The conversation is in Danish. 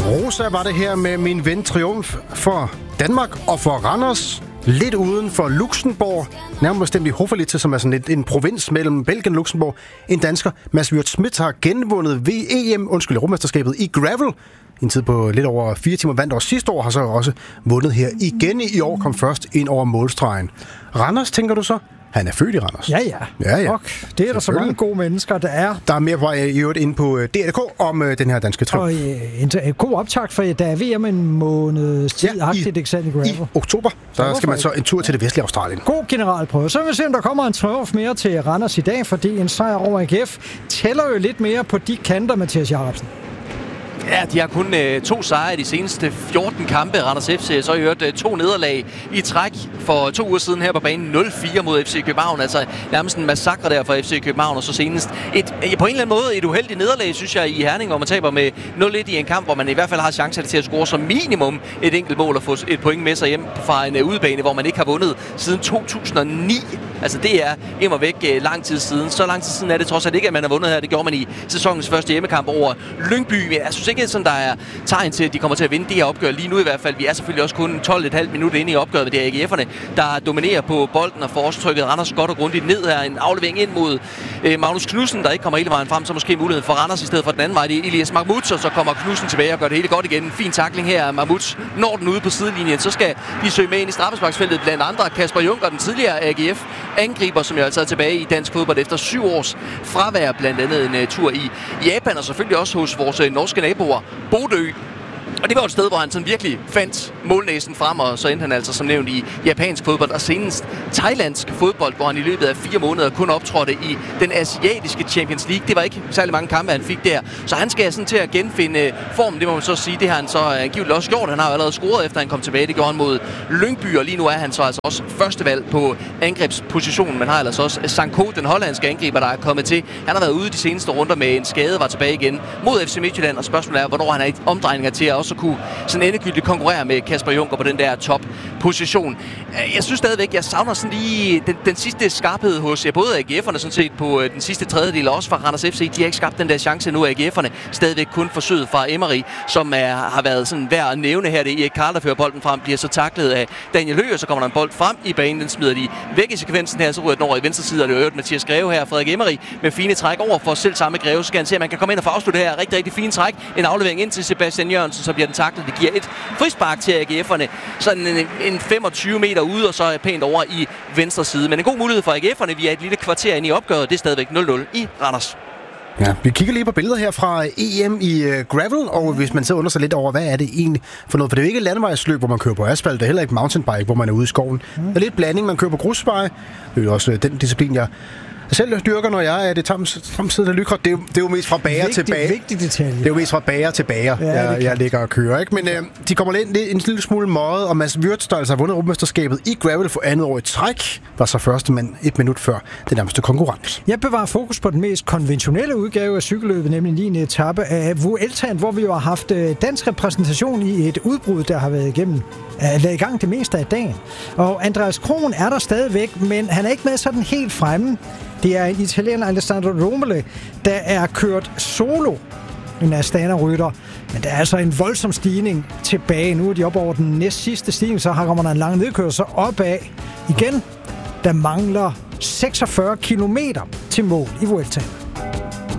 Rosa var det her med Min Ven Triumf for Danmark og for Randers. Lidt uden for Luxembourg, nærmere bestemt i Hoferlitze, som er sådan en provins mellem Belgien og Luxembourg. En dansker, Mads Wirt Schmidt, har genvundet Europamesterskabet i gravel. I en tid på lidt over 4 timer, vandt over sidste år, har så også vundet her igen i år, kom først ind over målstregen. Randers, tænker du så? Han er født i Randers. Ja. Og det er der så mange gode mennesker, der er. Der er mere på i øvrigt inde på DR.dk om den her danske triumf. Og en god optakt, for der er VM en måneds tid-agtigt eksempel i gravel. I oktober, der skal man så en tur til det vestlige Australien. God generalprøve. Så vil vi se, om der kommer en triumf mere til Randers i dag, fordi en sejr over AGF tæller jo lidt mere på de kanter, Mathias Jacobsen. Ja, de har kun 2 sejre i de seneste 14 kampe. Randers FC så har hørt 2 nederlag i træk for 2 uger siden her på banen. 0-4 mod FC København. Altså nærmest en massakre der for FC København. Og så senest på en eller anden måde et uheldigt nederlag, synes jeg, i Herning, hvor man taber med 0-1 i en kamp, hvor man i hvert fald har chancer til at score som minimum et enkelt mål og få et point med sig hjem fra en udebane, hvor man ikke har vundet siden 2009. Altså det er immer væk lang tid siden. Så lang tid siden er det trods alt ikke, at man har vundet her. Det gjorde man i sæsonens første hjemmekamp over Lyngby. Men jeg synes ikke, sådan der er tegn til, at de kommer til at vinde det her opgør lige nu i hvert fald. Vi er selvfølgelig også kun 12,5 minutter inde i opgøret med det AGF'erne, der dominerer på bolden og får også trykket Randers godt og grundigt ned her. En aflevering ind mod Magnus Knudsen, der ikke kommer hele vejen frem, så måske muligheden for Randers i stedet for den anden vej. Det er Elias Mahmoud, og så kommer Knudsen tilbage og gør det hele godt igen. En fin tackling her. Mahmoud når den ude på sidelinjen, så skal de søge med ind i straffesparksfeltet. Blandt andre Kasper Junker, den tidligere AGF-angriber, som jo altså er tilbage i dansk fodbold efter 7 års fravær, blandt andet en tur i Japan, og selvfølgelig også hos vores norske naboer Bodø. Og det var et sted, hvor han sådan virkelig fandt målnæsen frem, og så endte han altså som nævnt i japansk fodbold, og senest thailandsk fodbold, hvor han i løbet af 4 måneder kun optrådte i den asiatiske Champions League. Det var ikke særlig mange kampe, han fik der, så han skal sådan til at genfinde formen, det må man så sige. Det har han så angiveligt også gjort. Han har jo allerede scoret, efter han kom tilbage. Det gjorde han mod Lyngby, og lige nu er han så altså også førstevalg på angrebspositionen. Man har altså også Sanko, den hollandske angriber, der er kommet til. Han har været ude de seneste runder med en skade, var tilbage igen mod FC Midtjylland, og spørgsmålet er, hvornår han er i omdrejninger til at også kunne sådan endegyldigt konkurrere med Kasper Junker på den der top-position. Jeg synes stadigvæk, jeg savner sådan lige den sidste skarphed hos både AGF'erne sådan set på den sidste tredjedel, og også fra Randers FC. De har ikke skabt den der chance nu. AGF'erne stadigvæk kun forsøget fra Emery, som har været sådan værd at nævne her. Det er Erik Karl, der fører bolden frem, bliver så taklet af Daniel Høgh, og så kommer der en bold frem i banen. Den smider de væk i sekvensen her, så ryger den over i venstre side, og det er øvrigt Mathias Greve her, Frederik Emery med fine træk over for selv samme Greve. Så skal han se, at man kan komme ind og få afslutte her. Rigtig, rigtig fine træk. En aflevering ind til Sebastian Jørgensen, så bliver den taklet. Det giver et frispark til AGF'erne. Sådan en 25 meter ude, og så er pænt over i venstre side. Men en god mulighed for AGF'erne. Vi er et lille kvarter inde i opgøret. Det er stadigvæk 0-0 i Randers. Ja, vi kigger lige på billeder her fra EM i gravel, og hvis man så undrer sig lidt over, hvad er det egentlig for noget? For det er jo ikke landevejsløb, hvor man kører på asfalt, det er heller ikke mountainbike, hvor man er ude i skoven. Der er lidt blanding, man kører på grusveje. Det er jo også den disciplin, jeg selv dyrker, når jeg er det tamsiddende lykret. Det er jo mest fra bager til bager. Vigtig detalje. Det er jo mest fra bager til bager, jeg ligger og kører, ikke? Men de kommer lidt en lille smule møget, og Mads Wirt, der altså har vundet Europamesterskabet i gravel for andet år i træk, var så første mand 1 minut før det nærmeste konkurrent. Jeg bevarer fokus på den mest konventionelle udgave af cykelløbet, nemlig 9. etape af Vueltaen, hvor vi jo har haft dansk repræsentation i et udbrud, der har været i gang det meste af dagen. Og Andreas Kron er der stadigvæk, men han er ikke med sådan helt fremme. Det er en italiener, Alessandro Romele, der er kørt solo, en Astana-rytter. Men der er altså en voldsom stigning tilbage. Nu er de op over den næst sidste stigning, så kommer der en lang nedkørsel opad. Igen, der mangler 46 kilometer til mål i Vueltaen.